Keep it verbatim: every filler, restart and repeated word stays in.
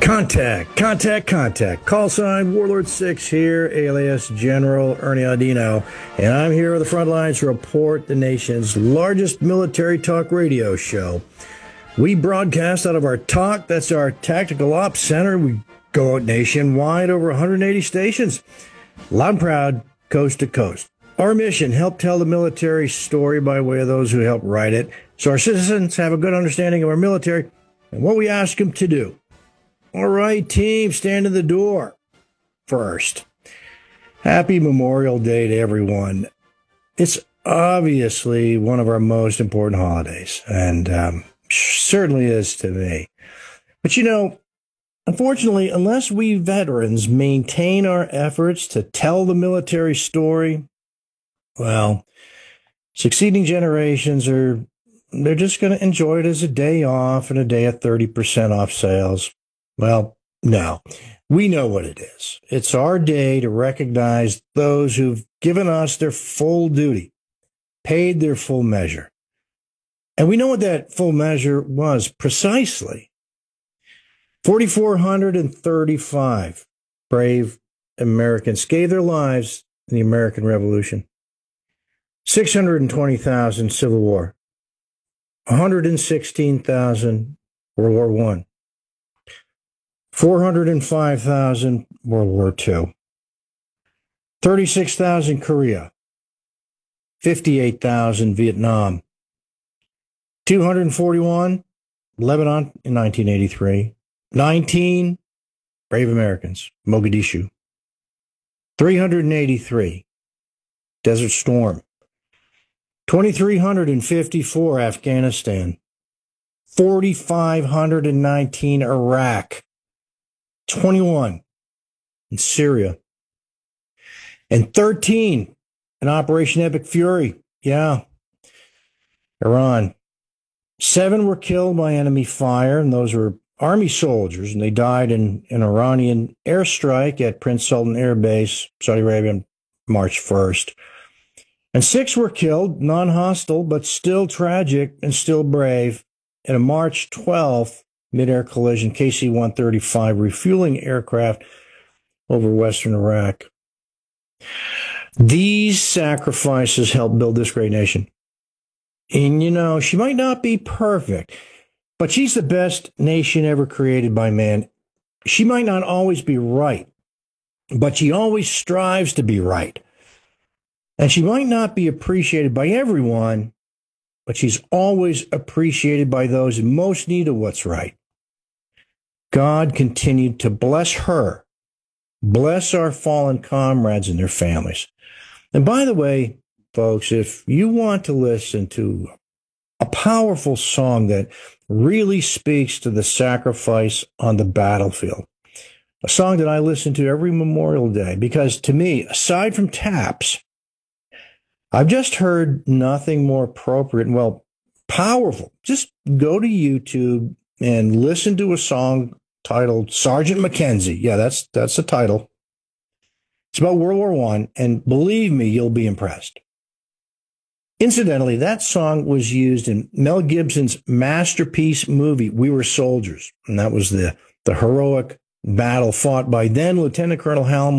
Contact, contact, contact. Call sign Warlord six here, alias General Ernie Audino. And I'm here with the front lines to report the nation's largest military talk radio show. We broadcast out of our talk. That's our Tactical Ops Center. We go out nationwide, over one hundred eighty stations. Loud and proud, coast to coast. Our mission, help tell the military story by way of those who help write it, so our citizens have a good understanding of our military and what we ask them to do. All right, team, stand in the door. First, happy Memorial Day to everyone. It's obviously one of our most important holidays, and um, certainly is to me. But you know, unfortunately, unless we veterans maintain our efforts to tell the military story, well, succeeding generations are, they're just going to enjoy it as a day off and a day at thirty percent off sales. Well, no, we know what it is. It's our day to recognize those who've given us their full duty, paid their full measure. And we know what that full measure was precisely. four thousand four hundred thirty-five brave Americans gave their lives in the American Revolution. six hundred twenty thousand Civil War. one hundred sixteen thousand World War One. four hundred five thousand World War Two. thirty-six thousand Korea. fifty-eight thousand Vietnam. two hundred forty-one Lebanon in nineteen eighty-three. nineteen brave Americans, Mogadishu. three hundred eighty-three Desert Storm. two thousand three hundred fifty-four Afghanistan. four thousand five hundred nineteen Iraq. twenty-one in Syria. And thirteen in Operation Epic Fury. Yeah. Iran. Seven were killed by enemy fire, and those were Army soldiers, and they died in an Iranian airstrike at Prince Sultan Air Base, Saudi Arabia, on March first. And six were killed, non-hostile, but still tragic and still brave, in a March twelfth mid-air collision, K C one thirty-five refueling aircraft over western Iraq. These sacrifices helped build this great nation. And, you know, she might not be perfect, but she's the best nation ever created by man. She might not always be right, but she always strives to be right. And she might not be appreciated by everyone, but she's always appreciated by those in most need of what's right. God continued to bless her, bless our fallen comrades and their families. And by the way, folks, if you want to listen to a powerful song that really speaks to the sacrifice on the battlefield, a song that I listen to every Memorial Day, because to me, aside from taps, I've just heard nothing more appropriate and, well, powerful. Just go to YouTube and listen to a song titled Sergeant Mackenzie. Yeah, that's that's the title. It's about World War One, and believe me, you'll be impressed. Incidentally, that song was used in Mel Gibson's masterpiece movie, We Were Soldiers, and that was the, the heroic battle fought by then Lieutenant Colonel Hal